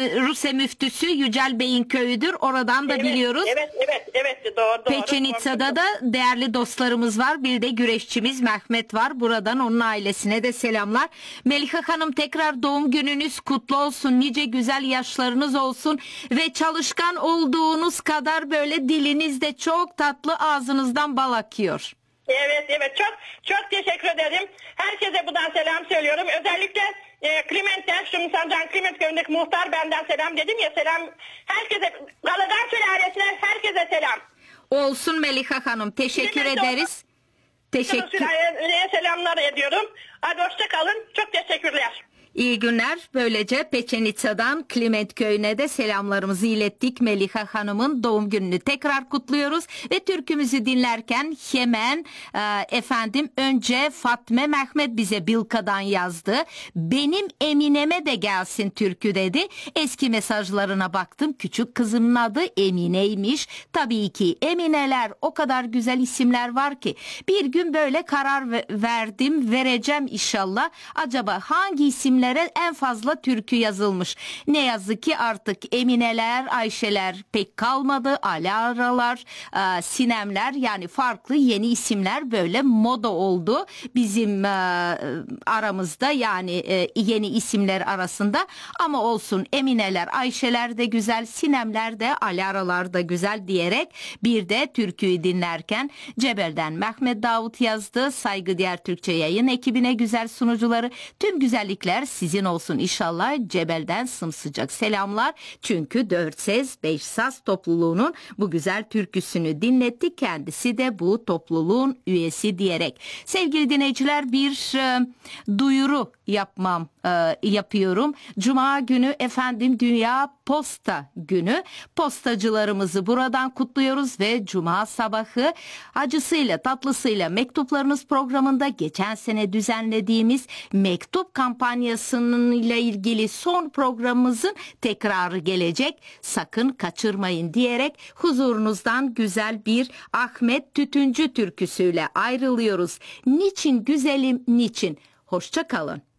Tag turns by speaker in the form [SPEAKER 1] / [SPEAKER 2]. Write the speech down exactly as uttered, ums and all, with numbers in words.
[SPEAKER 1] Ruse müftüsü Yücel Bey'in köyüdür. Oradan da
[SPEAKER 2] Evet,
[SPEAKER 1] biliyoruz.
[SPEAKER 2] Evet, evet, evet, doğru, doğru.
[SPEAKER 1] Peçenitsa'da da değerli dostlarımız var. Bir de güreşçimiz Mehmet var. Buradan onun ailesine de selamlar. Melika Hanım, tekrar doğum gününüz kutlu olsun. Nice güzel yaşlarınız olsun. Ve çalışkan olduğunuz kadar böyle diliniz de çok tatlı, ağzınızdan bal akıyor.
[SPEAKER 2] Evet, evet, çok çok teşekkür ederim. Herkese buradan selam söylüyorum. Özellikle e, Kliment'ten, şu Sancan Kliment köyündeki muhtar benden selam dedim ya, selam. Herkese, Galadan sülalesine herkese selam.
[SPEAKER 1] Olsun Melika Hanım. Teşekkür
[SPEAKER 2] Kliment'e
[SPEAKER 1] ederiz. Teşekkür.
[SPEAKER 2] Sülaleye selamlar ediyorum. Hadi hoşça kalın. Çok teşekkürler.
[SPEAKER 1] İyi günler. Böylece Peçenitsa'dan Kliment köyüne de selamlarımızı ilettik. Melika Hanım'ın doğum gününü tekrar kutluyoruz ve türkümüzü dinlerken hemen e, efendim önce Fatme Mehmet bize Bilka'dan yazdı. Benim Emine'me de gelsin türkü dedi. Eski mesajlarına baktım. Küçük kızımın adı Emine'ymiş. Tabii ki Emine'ler, o kadar güzel isimler var ki. Bir gün böyle karar verdim, vereceğim inşallah. Acaba hangi isimler en fazla türkü yazılmış? Ne yazık ki artık Emineler, Ayşeler pek kalmadı. Alaralar, e, Sinemler, yani farklı yeni isimler böyle moda oldu bizim e, aramızda, yani e, yeni isimler arasında. Ama olsun, Emineler, Ayşeler de güzel, Sinemler de, Alaralar da güzel diyerek bir de türküyü dinlerken Cebel'den Mehmet Davut yazdı. Saygıdeğer Türkçe yayın ekibine, güzel sunucuları, tüm güzellikler sizin olsun inşallah. Cebel'den sımsıcak selamlar. Çünkü dört ses beş saz topluluğunun bu güzel türküsünü dinlettik. Kendisi de bu topluluğun üyesi diyerek. Sevgili dinleyiciler, bir e, duyuru yapmam e, yapıyorum. Cuma günü efendim Dünya Posta Günü. Postacılarımızı buradan kutluyoruz ve Cuma sabahı acısıyla tatlısıyla mektuplarınız programında geçen sene düzenlediğimiz mektup kampanyasının ile ilgili son programımızın tekrarı gelecek. Sakın kaçırmayın diyerek huzurunuzdan güzel bir Ahmet Tütüncü türküsüyle ayrılıyoruz. Niçin güzelim niçin? Hoşça kalın.